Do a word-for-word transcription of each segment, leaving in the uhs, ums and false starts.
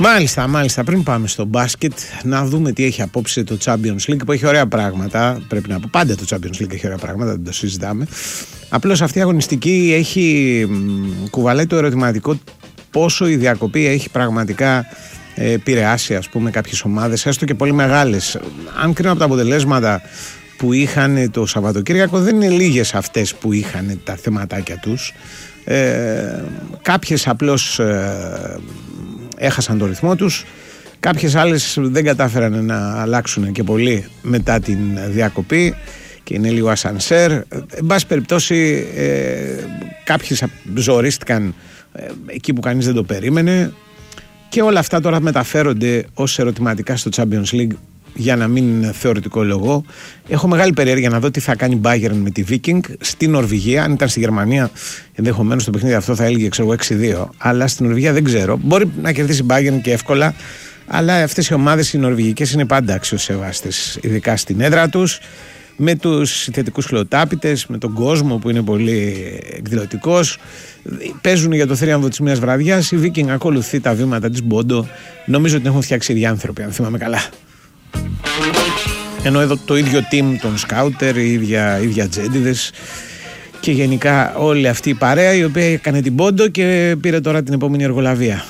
Μάλιστα, μάλιστα. Πριν πάμε στο μπάσκετ, να δούμε τι έχει απόψε το Champions League, που έχει ωραία πράγματα. Πρέπει να πω, πάντα το Champions League έχει ωραία πράγματα, δεν το συζητάμε. Απλώς αυτή η αγωνιστική έχει κουβαλάει το ερωτηματικό πόσο η διακοπή έχει πραγματικά ε, επηρεάσει, ας πούμε, κάποιες ομάδες, έστω και πολύ μεγάλες. Αν κρίνω από τα αποτελέσματα που είχαν το Σαββατοκύριακο, δεν είναι λίγες αυτές που είχαν τα θεματάκια τους. Ε, κάποιες απλώς ε, έχασαν το ρυθμό τους, κάποιες άλλες δεν κατάφεραν να αλλάξουν και πολύ μετά την διακοπή και είναι λίγο ασανσέρ. Εν πάση περιπτώσει, ε, κάποιες ζορίστηκαν ε, εκεί που κανείς δεν το περίμενε, και όλα αυτά τώρα μεταφέρονται ως ερωτηματικά στο Champions League, για να μην θεωρητικολογώ. Έχω μεγάλη περιέργεια να δω τι θα κάνει η Bayern με τη Viking στην Νορβηγία. Αν ήταν στη Γερμανία, ενδεχομένως το παιχνίδι αυτό θα έλεγε ξέρω, έξι δύο. Αλλά στην Νορβηγία δεν ξέρω. Μπορεί να κερδίσει η Bayern και εύκολα. Αλλά αυτές οι ομάδες οι νορβηγικές είναι πάντα αξιοσεβάστες, ειδικά στην έδρα τους. Με τους συνθετικούς χλωτάπητες, με τον κόσμο που είναι πολύ εκδηλωτικός. Παίζουν για το θρίαμβο της μιας βραδιάς. Η Viking ακολουθεί τα βήματα της Μπόντο. Νομίζω ότι την έχουν φτιάξει οι άνθρωποι, αν θυμάμαι καλά. Ενώ εδώ το ίδιο team των σκάουτερ, οι ίδια, ίδια τζέντιδες και γενικά όλη αυτή η παρέα η οποία έκανε την Πόντο και πήρε τώρα την επόμενη εργολαβία.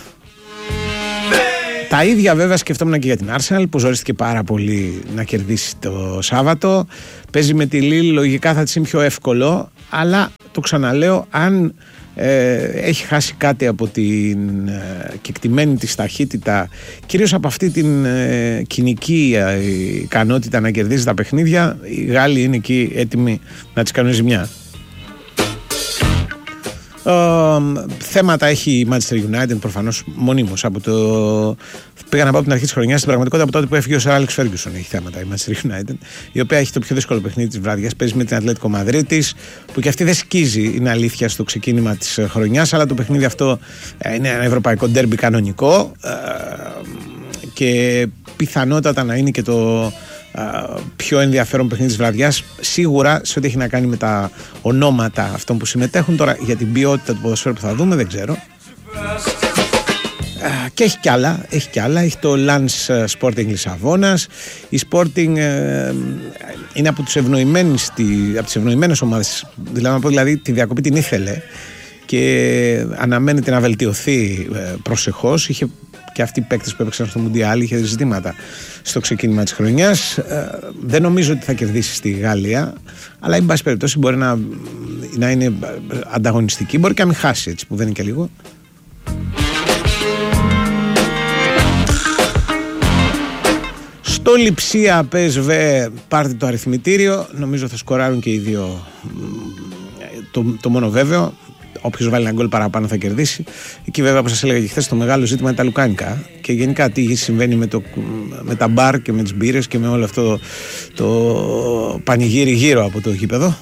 Τα ίδια βέβαια σκεφτόμουν και για την Arsenal, που ζορίστηκε πάρα πολύ να κερδίσει το Σάββατο. Παίζει με τη Lille, λογικά θα της είναι πιο εύκολο, αλλά το ξαναλέω, αν ε, έχει χάσει κάτι από την ε, κεκτημένη της ταχύτητα, κυρίως από αυτή την ε, κοινική ε, ικανότητα να κερδίζει τα παιχνίδια, οι Γάλλοι είναι εκεί έτοιμοι να τις κάνουν ζημιά. Uh, θέματα έχει η Manchester United προφανώς μονίμως από το... Πήγα να πάω από την αρχή της χρονιάς, στην πραγματικότητα από τότε που έφυγε ο Sir Alex Ferguson έχει θέματα η Manchester United, η οποία έχει το πιο δύσκολο παιχνίδι της βραδιάς. Παίζει με την Ατλέτικο Μαδρίτης, που και αυτή δεν σκίζει, είναι αλήθεια, στο ξεκίνημα της χρονιάς, αλλά το παιχνίδι αυτό είναι ένα ευρωπαϊκό ντέρμπι κανονικό uh, και πιθανότατα να είναι και το Uh, πιο ενδιαφέρον παιχνίδι της βραδιάς, σίγουρα σε ό,τι έχει να κάνει με τα ονόματα αυτών που συμμετέχουν. Τώρα για την ποιότητα του ποδοσφαίρου που θα δούμε δεν ξέρω. Uh, και έχει κι άλλα, έχει κι άλλα. Έχει το Lens Sporting Λισαβόνας. Η Sporting uh, είναι από, τους από τις ευνοημένες ομάδες, δηλαδή, δηλαδή τη διακοπή την ήθελε και αναμένεται να βελτιωθεί uh, προσεχώς. Είχε και αυτοί οι παίκτες που έπαιξαν στο Μουντιάλ, είχε ζητήματα στο ξεκίνημα της χρονιάς. Ε, δεν νομίζω ότι θα κερδίσει στη Γαλλία, αλλά εν πάση περιπτώσει μπορεί να, να είναι ανταγωνιστική, μπορεί και να μην χάσει, έτσι που δεν είναι και λίγο. Στο Λειψία πι ες βι, πάρτε το αριθμητήριο, νομίζω θα σκοράρουν και οι δύο, το, το μόνο βέβαιο. Όποιος βάλει ένα γκολ παραπάνω θα κερδίσει. Εκεί βέβαια, όπως σας έλεγα και χθες, το μεγάλο ζήτημα είναι τα λουκάνικα και γενικά τι συμβαίνει με, το, με τα μπαρ και με τις μπύρες και με όλο αυτό το πανηγύρι γύρω από το γήπεδο.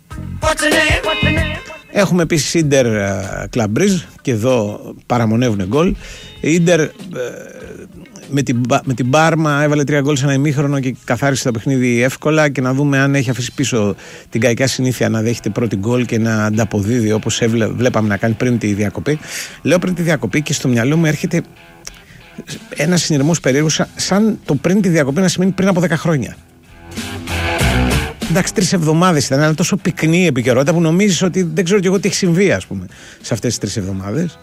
Έχουμε επίσης Ίντερ Club Bridge και εδώ παραμονεύουν γκολ. Ίντερ με την, με την Πάρμα έβαλε τρία γκολ σε ένα ημίχρονο και καθάρισε το παιχνίδι εύκολα, και να δούμε αν έχει αφήσει πίσω την καϊκιά συνήθεια να δέχεται πρώτη γκολ και να ανταποδίδει όπως βλέπαμε να κάνει πριν τη διακοπή. Λέω πριν τη διακοπή και στο μυαλό μου έρχεται ένα συνειρμός περίεργος, σαν το πριν τη διακοπή να σημαίνει πριν από δέκα χρόνια. Εντάξει, τρεις εβδομάδες ήταν, αλλά τόσο πυκνή η επικαιρότητα που νομίζεις ότι δεν ξέρω κι εγώ τι έχει συμβεί, ας πούμε, σε αυτές τις τρεις εβδομάδες.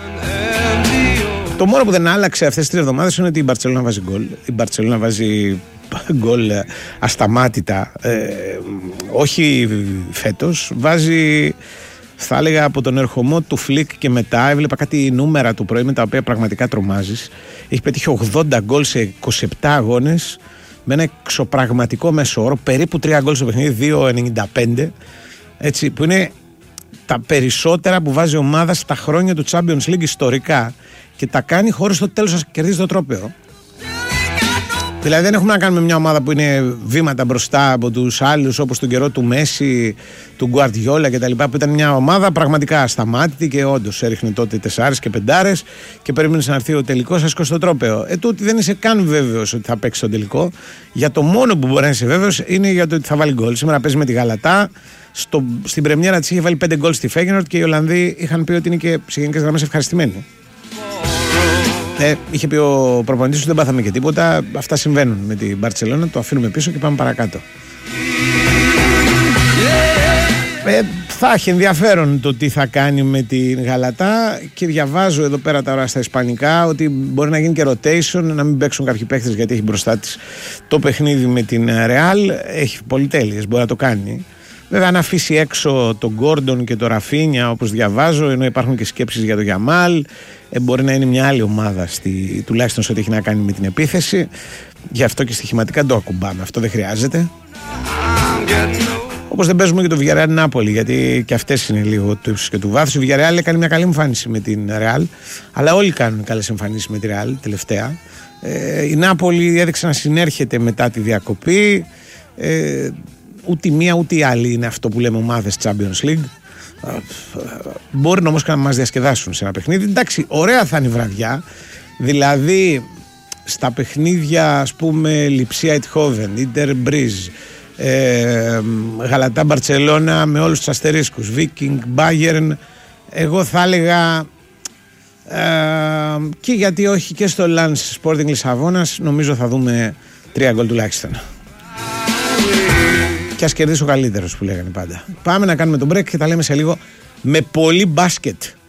Το μόνο που δεν άλλαξε αυτές τις τρεις εβδομάδες είναι ότι η Μπαρτσελόνα βάζει γκολ. Η Μπαρτσελόνα βάζει γκολ ασταμάτητα. Ε, όχι φέτος. Βάζει, θα έλεγα, από τον ερχομό του Φλικ και μετά. Έβλεπα κάτι νούμερα του πρωί με τα οποία πραγματικά τρομάζεις. Έχει πετύχει ογδόντα γκολ σε είκοσι επτά αγώνες με ένα εξωπραγματικό μέσο όρο, περίπου τρία γκολ στο παιχνίδι, δύο ενενήντα πέντε. Έτσι, που είναι τα περισσότερα που βάζει ομάδα στα χρόνια του Champions League ιστορικά, και τα κάνει χωρίς στο τέλος να κερδίσει το τρόπαιο. Δηλαδή δεν έχουμε να κάνουμε μια ομάδα που είναι βήματα μπροστά από τους άλλους, όπως τον καιρό του Μέση, του Γκουαρδιόλα κτλ., που ήταν μια ομάδα πραγματικά ασταμάτητη και όντως έριχνε τότε τεσσάρες και πεντάρες και περίμενε να έρθει ο τελικός, να σηκώσει το τρόπαιο. Ε, τούτη δεν είσαι καν βέβαιος ότι θα παίξει τον τελικό. Για το μόνο που μπορεί να είσαι βέβαιος είναι για το ότι θα βάλει γκολ. Σήμερα παίζει με τη Γαλατά. Στο, στην πρεμιέρα της είχε βάλει πέντε γκολ στη Φέγενορντ και οι Ολλανδοί είχαν πει ότι είναι και σε γενικές γραμμές ευχαριστημένοι. Ε, είχε πει ο προπονητής ότι δεν πάθαμε και τίποτα. Αυτά συμβαίνουν με την Μπαρτσελόνα. Το αφήνουμε πίσω και πάμε παρακάτω. Ε, θα έχει ενδιαφέρον το τι θα κάνει με την Γαλατά και διαβάζω εδώ πέρα τώρα στα ισπανικά ότι μπορεί να γίνει και rotation, να μην παίξουν κάποιοι παίχτες γιατί έχει μπροστά της το παιχνίδι με την Ρεάλ. Έχει πολυτέλειες, μπορεί να το κάνει. Βέβαια, αν αφήσει έξω τον Γκόρντον και τον Ραφίνια, όπως διαβάζω, ενώ υπάρχουν και σκέψεις για τον Γιαμάλ, ε, μπορεί να είναι μια άλλη ομάδα, στη, τουλάχιστον σε ό,τι έχει να κάνει με την επίθεση. Γι' αυτό και στοιχηματικά το ακουμπάμε. Αυτό δεν χρειάζεται. Όπως δεν παίζουμε και το Villarreal Νάπολη, γιατί και αυτές είναι λίγο του ύψους και του βάθους. Η Villarreal έκανε μια καλή εμφάνιση με την Real, αλλά όλοι κάνουν καλές εμφανίσεις με τη Real τελευταία. Ε, η Νάπολη έδειξε να συνέρχεται μετά τη διακοπή. Ε, ούτε η μία ούτε η άλλη είναι αυτό που λέμε ομάδες Champions League. Μπορεί όμως να μας διασκεδάσουν σε ένα παιχνίδι. Εντάξει, ωραία θα είναι η βραδιά. Δηλαδή στα παιχνίδια, ας πούμε, Λιψία Ειτχόβεν, Ίντερ Μπρίζ, ε, Γαλατά Μπαρτσελώνα με όλους τους αστερίσκους, Βίκινγκ, Μπάγερν, εγώ θα έλεγα ε, και γιατί όχι και στο Λανς Sporting Λισαβόνας, νομίζω θα δούμε τρία γκολ τουλάχιστον. Και ας κερδίσει ο καλύτερος που λέγανε πάντα. Πάμε να κάνουμε τον break και τα λέμε σε λίγο με πολύ μπάσκετ.